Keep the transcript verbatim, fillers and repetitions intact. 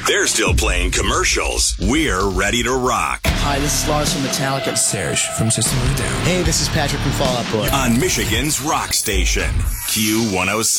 They're still playing commercials. We're ready to rock. Hi, this is Lars from Metallica. Serge from System of a Down. Hey, this is Patrick from Fall Out Boy. On Michigan's rock station, Q one oh six.